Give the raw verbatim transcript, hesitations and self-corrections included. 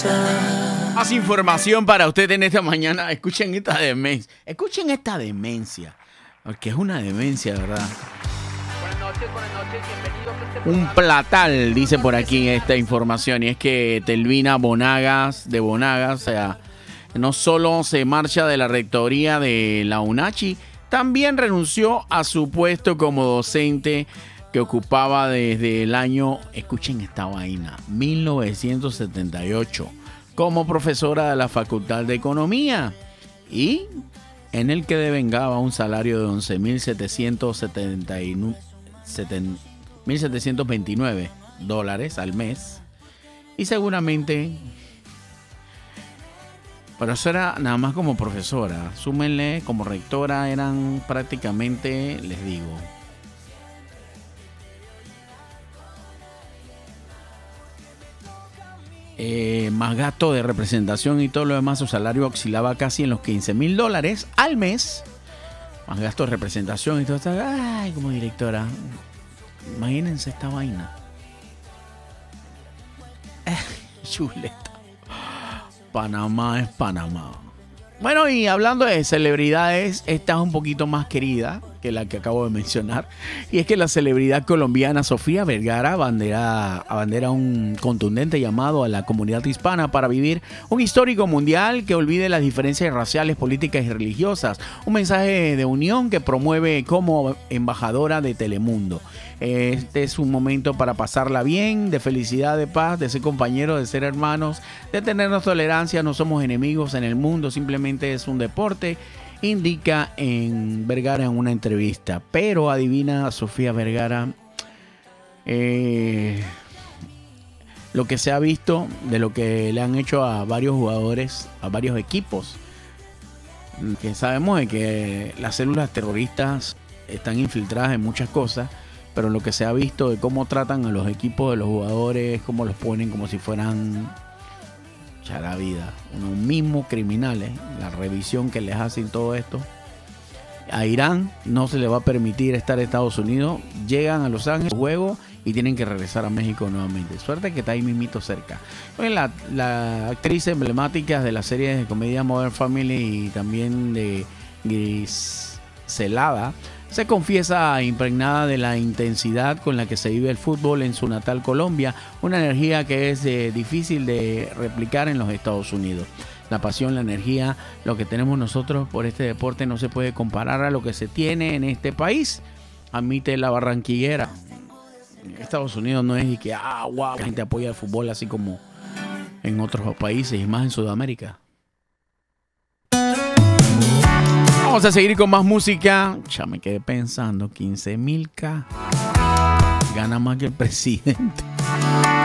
Más información para usted en esta mañana. Escuchen esta demencia. Escuchen esta demencia. Porque es una demencia, ¿verdad? Buenas noches, buenas noches, bienvenidos a este Un programa. platal, dice por aquí esta información. Y es que Telvina Bonagas, de Bonagas, o sea, no solo se marcha de la rectoría de la UNACHI, también renunció a su puesto como docente que ocupaba desde el año, escuchen esta vaina, mil novecientos setenta y ocho, como profesora de la Facultad de Economía, y en el que devengaba un salario de once mil setecientos veintinueve dólares al mes. Y seguramente, pero eso era nada más como profesora. Súmenle, como rectora eran prácticamente, les digo, Eh, más gasto de representación y todo lo demás, su salario oscilaba casi en los quince mil dólares al mes. Más gasto de representación y todo esto. Ay, como directora. Imagínense esta vaina. Eh, chuleta. Panamá es Panamá. Bueno, y hablando de celebridades, esta es un poquito más querida que la que acabo de mencionar. Y es que la celebridad colombiana Sofía Vergara abandera, abandera un contundente llamado a la comunidad hispana para vivir un histórico mundial que olvide las diferencias raciales, políticas y religiosas. Un mensaje de unión que promueve como embajadora de Telemundo. Este es un momento para pasarla bien, de felicidad, de paz, de ser compañeros, de ser hermanos, de tenernos tolerancia. No somos enemigos en el mundo, simplemente es un deporte, indica en Vergara en una entrevista. Pero adivina Sofía Vergara eh, lo que se ha visto de lo que le han hecho a varios jugadores, a varios equipos, que sabemos de que las células terroristas están infiltradas en muchas cosas, pero lo que se ha visto de cómo tratan a los equipos de los jugadores, cómo los ponen como si fueran ya la vida, unos mismos criminales, la revisión que les hacen todo esto. A Irán no se le va a permitir estar en Estados Unidos, llegan a Los Ángeles, juego, y tienen que regresar a México nuevamente. Suerte que está ahí mismito cerca. La, la actriz emblemática de las series de comedia Modern Family y también de Griselda se confiesa impregnada de la intensidad con la que se vive el fútbol en su natal Colombia, una energía que es eh, difícil de replicar en los Estados Unidos. La pasión, la energía, lo que tenemos nosotros por este deporte no se puede comparar a lo que se tiene en este país, admite la barranquillera. En Estados Unidos no es y que, ah, wow, la gente apoya el fútbol así como en otros países y más en Sudamérica. Vamos a seguir con más música. Ya me quedé pensando, quince mil K. Gana más que el presidente.